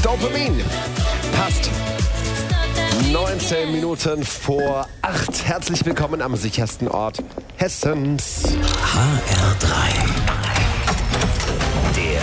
Dopamin. Passt. 19 Minuten vor 8. Herzlich willkommen am sichersten Ort Hessens. HR3. Der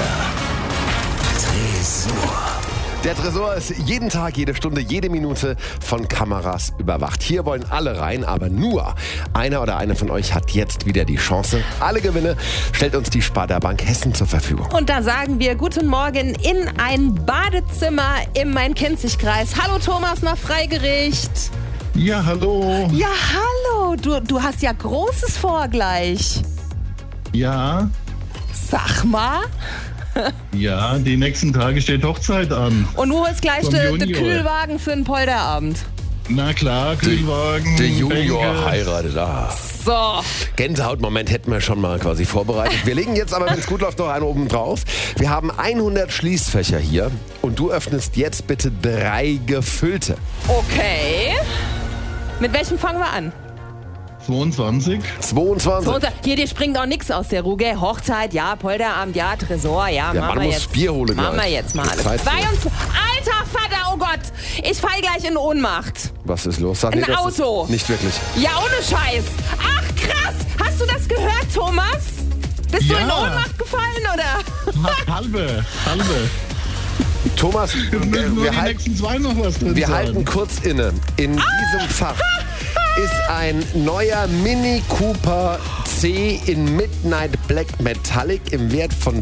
Tresor. Der Tresor ist jeden Tag, jede Stunde, jede Minute von Kameras überwacht. Hier wollen alle rein, aber nur einer oder eine von euch hat jetzt wieder die Chance. Alle Gewinne stellt uns die Sparda Bank Hessen zur Verfügung. Und da sagen wir guten Morgen in ein Badezimmer im Main-Kinzig-Kreis. Hallo Thomas nach Freigericht. Ja, hallo. Ja, hallo. Du hast ja Großes vor gleich. Ja, Sag mal. ja, die nächsten Tage steht Hochzeit an. Und du holst gleich Vom den Junior. Kühlwagen für den Polterabend. Na klar, Kühlwagen. Der Junior Bänke. heiratet. So. Gänsehautmoment hätten wir schon mal quasi vorbereitet. Wir legen jetzt aber, wenn es gut läuft, noch einen oben drauf. Wir haben 100 Schließfächer hier und du öffnest jetzt bitte 3 gefüllte. Okay. Mit welchem fangen wir an? 22. 22. So, hier, dir springt auch nichts aus der Ruhe. Hochzeit, ja, Polterabend, ja, Tresor, ja, Der machen Mann wir muss jetzt. Bier holen Machen wir gleich. jetzt mal alles. Zeit für- 22. Alter Vater, oh Gott. Ich fall gleich in Ohnmacht. Was ist los? Sag, Ein das ist Auto. Nicht wirklich. Ja, ohne Scheiß. Ach, krass. Hast du das gehört, Thomas? Bist du Ja. in Ohnmacht gefallen, oder? Halbe. Thomas, Müssen nur wir die halten... nächsten 2 noch was drin Wir sein. halten kurz inne. In diesem Fach ist ein neuer Mini Cooper C in Midnight Black Metallic im Wert von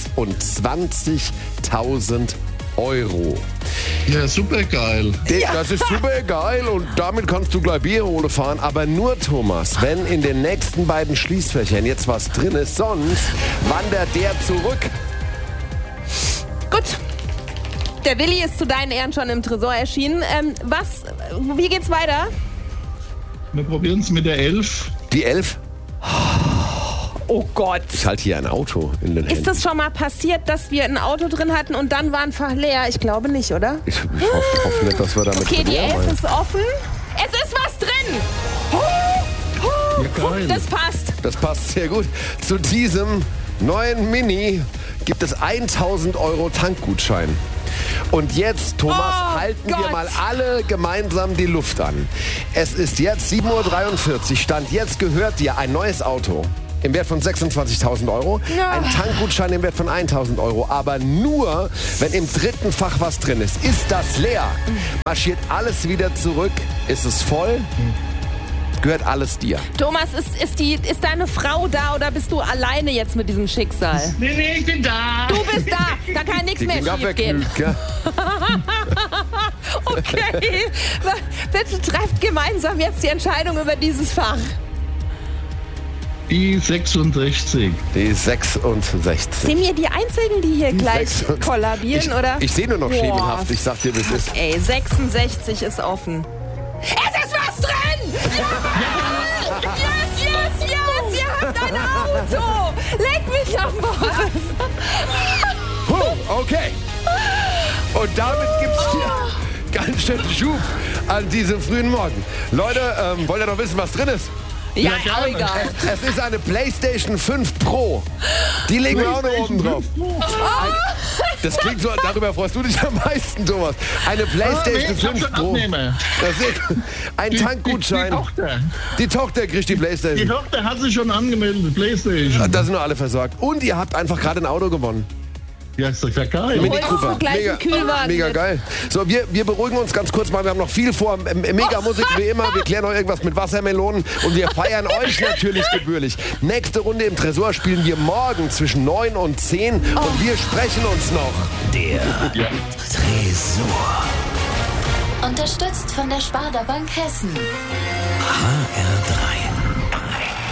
26.000 Euro. Ja, super geil. Das ist super geil und damit kannst du gleich Bierhole fahren. Aber nur, Thomas, wenn in den nächsten beiden Schließfächern jetzt was drin ist, sonst wandert der zurück. Gut. Der Willi ist zu deinen Ehren schon im Tresor erschienen. Wie geht's weiter? Wir probieren es mit der 11. Die 11? Oh Gott. Ich halte hier ein Auto in den Händen. Ist das schon mal passiert, dass wir ein Auto drin hatten und dann war ein Fach leer? Ich glaube nicht, oder? Ich hoffe nicht, dass wir damit... Okay, die Tresor 11 meinen. ist offen. Es ist was drin. Ja, geil. Das passt. Das passt sehr gut. Zu diesem neuen Mini gibt es 1.000 Euro Tankgutschein. Und jetzt, Thomas, Oh halten wir Gott. mal alle gemeinsam die Luft an. Es ist jetzt 7.43 Uhr. Stand jetzt gehört dir ein neues Auto im Wert von 26.000 Euro. Ja. Ein Tankgutschein im Wert von 1.000 Euro. Aber nur, wenn im dritten Fach was drin ist. Ist das leer? Marschiert alles wieder zurück? Ist es voll? Gehört alles dir. Thomas, ist deine Frau da oder bist du alleine jetzt mit diesem Schicksal? Nee, ich bin da. Du bist da. Da kann nichts mehr schief gehen. gell? Okay. Bitte trefft gemeinsam jetzt die Entscheidung über dieses Fach. Die 66. Die 66. Sind wir die Einzigen, die hier gleich 66. kollabieren, oder? Ich sehe nur noch Boah. schemenhaft. Ich sag dir, wie es ist. Ey, 66 ist offen. Es ist was drin! Ja! Yes! Ihr habt ein Auto! Leg mich am Boden! Okay. Und damit gibt's hier ganz schön Schub an diesem frühen Morgen. Leute, wollt ihr noch wissen, was drin ist? Ja, Ja, auch gerne. egal. Es ist eine PlayStation 5 Pro. Die legen wir auch noch oben drauf. Das klingt so, darüber freust du dich am meisten, Thomas. Eine PlayStation ich hab 5 schon Pro. Abnehmer. Das ist ein Tankgutschein. Die Die Tochter kriegt die Die PlayStation. Tochter hat sich schon angemeldet, Playstation. Da sind nur alle versorgt. Und ihr habt einfach gerade ein Auto gewonnen. Ja, ist doch ja geil. Mini Holst Cooper. du gleich einen Kühlwagen Mega mit? geil. So, wir beruhigen uns ganz kurz mal. Wir haben noch viel vor. Mega Musik wie immer. Wir klären noch irgendwas mit Wassermelonen. Und wir feiern euch natürlich gebührlich. Nächste Runde im Tresor spielen wir morgen zwischen 9 und 10. Und wir sprechen uns noch. Der Ja. Tresor. Unterstützt von der Sparda Bank Hessen. HR3.